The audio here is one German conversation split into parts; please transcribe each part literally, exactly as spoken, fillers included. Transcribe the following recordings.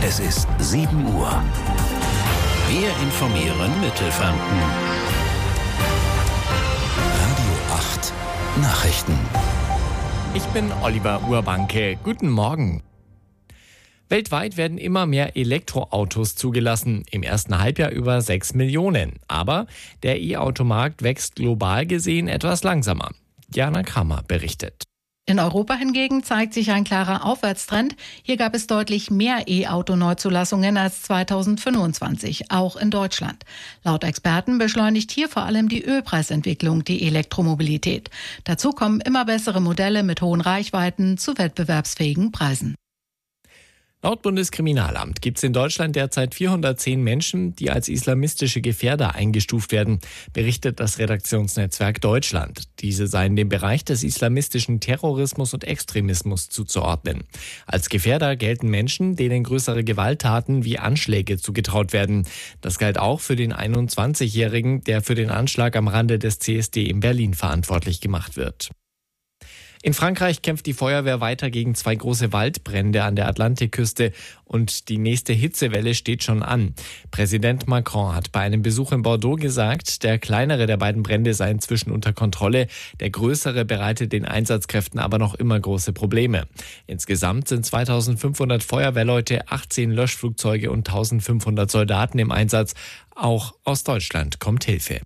Es ist sieben Uhr. Wir informieren Mittelfranken. Radio acht Nachrichten. Ich bin Oliver Urbanke. Guten Morgen. Weltweit werden immer mehr Elektroautos zugelassen, im ersten Halbjahr über sechs Millionen. Aber der E-Automarkt wächst global gesehen etwas langsamer. Jana Kramer berichtet. In Europa hingegen zeigt sich ein klarer Aufwärtstrend. Hier gab es deutlich mehr E-Auto-Neuzulassungen als zweitausendfünfundzwanzig, auch in Deutschland. Laut Experten beschleunigt hier vor allem die Ölpreisentwicklung die Elektromobilität. Dazu kommen immer bessere Modelle mit hohen Reichweiten zu wettbewerbsfähigen Preisen. Laut Bundeskriminalamt gibt es in Deutschland derzeit vierhundertzehn Menschen, die als islamistische Gefährder eingestuft werden, berichtet das Redaktionsnetzwerk Deutschland. Diese seien dem Bereich des islamistischen Terrorismus und Extremismus zuzuordnen. Als Gefährder gelten Menschen, denen größere Gewalttaten wie Anschläge zugetraut werden. Das galt auch für den einundzwanzigjährigen, der für den Anschlag am Rande des C S D in Berlin verantwortlich gemacht wird. In Frankreich kämpft die Feuerwehr weiter gegen zwei große Waldbrände an der Atlantikküste und die nächste Hitzewelle steht schon an. Präsident Macron hat bei einem Besuch in Bordeaux gesagt, der kleinere der beiden Brände sei inzwischen unter Kontrolle, der größere bereitet den Einsatzkräften aber noch immer große Probleme. Insgesamt sind zweitausendfünfhundert Feuerwehrleute, achtzehn Löschflugzeuge und eintausendfünfhundert Soldaten im Einsatz. Auch aus Deutschland kommt Hilfe.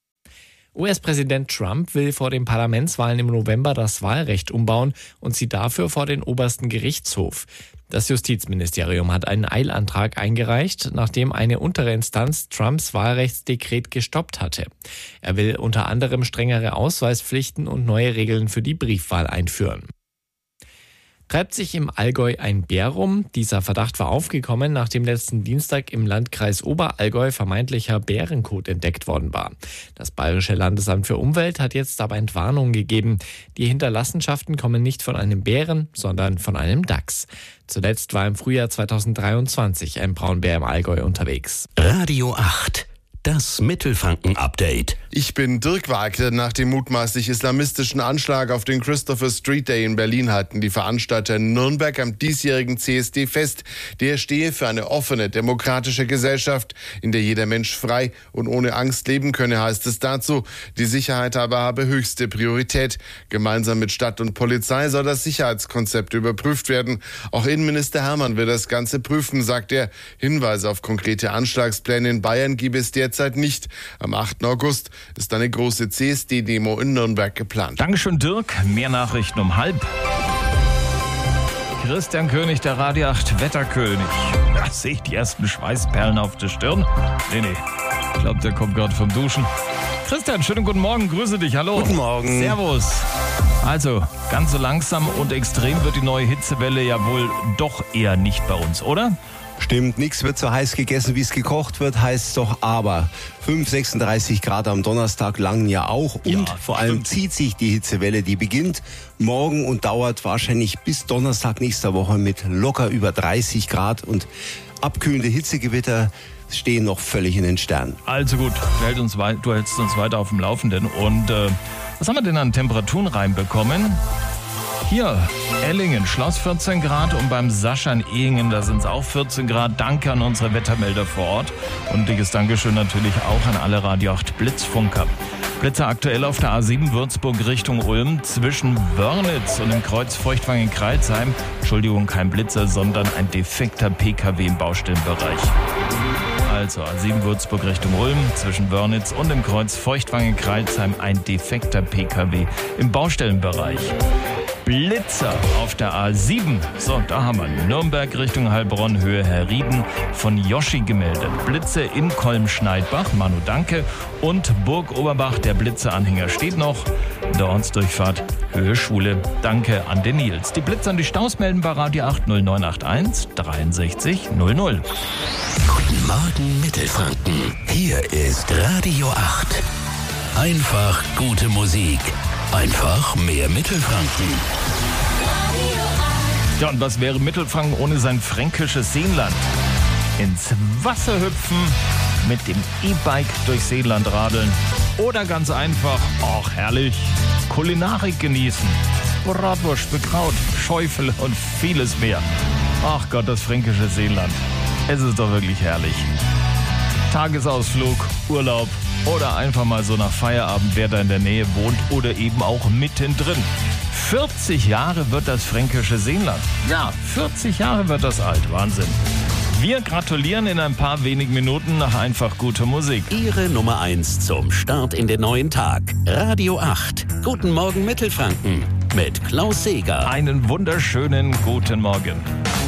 U S-Präsident Trump will vor den Parlamentswahlen im November das Wahlrecht umbauen und sie dafür vor den obersten Gerichtshof. Das Justizministerium hat einen Eilantrag eingereicht, nachdem eine untere Instanz Trumps Wahlrechtsdekret gestoppt hatte. Er will unter anderem strengere Ausweispflichten und neue Regeln für die Briefwahl einführen. Treibt sich im Allgäu ein Bär rum? Dieser Verdacht war aufgekommen, nachdem letzten Dienstag im Landkreis Oberallgäu vermeintlicher Bärenkot entdeckt worden war. Das Bayerische Landesamt für Umwelt hat jetzt aber Entwarnung gegeben. Die Hinterlassenschaften kommen nicht von einem Bären, sondern von einem Dachs. Zuletzt war im Frühjahr zweitausenddreiundzwanzig ein Braunbär im Allgäu unterwegs. Radio acht. Das Mittelfranken-Update. Ich bin Dirk Wagner. Nach dem mutmaßlich islamistischen Anschlag auf den Christopher Street Day in Berlin halten die Veranstalter in Nürnberg am diesjährigen C S D fest. Der stehe für eine offene, demokratische Gesellschaft, in der jeder Mensch frei und ohne Angst leben könne, heißt es dazu. Die Sicherheit aber habe höchste Priorität. Gemeinsam mit Stadt und Polizei soll das Sicherheitskonzept überprüft werden. Auch Innenminister Hermann will das Ganze prüfen, sagt er. Hinweise auf konkrete Anschlagspläne in Bayern gibt es derzeit nicht. Am achten August ist eine große C S D-Demo in Nürnberg geplant. Dankeschön, Dirk. Mehr Nachrichten um halb. Christian König, der Radio acht Wetterkönig. Da sehe ich die ersten Schweißperlen auf der Stirn. Nee, nee. Ich glaube, der kommt gerade vom Duschen. Christian, schönen guten Morgen. Grüße dich. Hallo. Guten Morgen. Servus. Also, ganz so langsam und extrem wird die neue Hitzewelle ja wohl doch eher nicht bei uns, oder? Stimmt, nichts wird so heiß gegessen, wie es gekocht wird, heißt es doch aber. fünf, sechsunddreißig Grad am Donnerstag langen ja auch. Und Ja, vor allem stimmt. zieht sich die Hitzewelle, die beginnt morgen und dauert wahrscheinlich bis Donnerstag nächster Woche mit locker über dreißig Grad. Und abkühlende Hitzegewitter stehen noch völlig in den Sternen. Also gut, du hältst uns, wei- du hältst uns weiter auf dem Laufenden. Und äh, was haben wir denn an Temperaturen reinbekommen? Hier, Ellingen, Schloss vierzehn Grad und beim Sascha in Ehingen, da sind es auch vierzehn Grad. Danke an unsere Wettermelder vor Ort und ein dickes Dankeschön natürlich auch an alle Radio acht Blitzfunker. Blitze aktuell auf der A sieben Würzburg Richtung Ulm zwischen Wörnitz und dem Kreuz Feuchtwangen-Kreilsheim. Entschuldigung, kein Blitzer, sondern ein defekter P K W im Baustellenbereich. Also A sieben Würzburg Richtung Ulm zwischen Wörnitz und dem Kreuz Feuchtwangen-Kreilsheim ein defekter P K W im Baustellenbereich. Blitzer auf der A sieben. So, da haben wir Nürnberg Richtung Heilbronn, Höhe Herrieden von Joschi gemeldet. Blitze in Kolmschneidbach, Manu danke. Und Burg Oberbach, der Blitzeanhänger steht noch. In der Ortsdurchfahrt Höhe Schule. Danke an den Nils. Die Blitzer und die Staus melden bei Radio acht null neun acht eins dreiundsechzig null null. Guten Morgen Mittelfranken. Hier ist Radio acht. Einfach gute Musik. Einfach mehr Mittelfranken. Ja, und was wäre Mittelfranken ohne sein fränkisches Seenland? Ins Wasser hüpfen, mit dem E-Bike durch Seenland radeln oder ganz einfach, ach herrlich, Kulinarik genießen. Bratwurst, Bekraut, Schäufele und vieles mehr. Ach Gott, das fränkische Seenland. Es ist doch wirklich herrlich. Tagesausflug, Urlaub oder einfach mal so nach Feierabend, wer da in der Nähe wohnt oder eben auch mittendrin. vierzig Jahre wird das fränkische Seenland. Ja, vierzig Jahre wird das alt. Wahnsinn. Wir gratulieren in ein paar wenigen Minuten nach einfach guter Musik. Ihre Nummer eins zum Start in den neuen Tag. Radio acht. Guten Morgen Mittelfranken mit Klaus Seeger. Einen wunderschönen guten Morgen.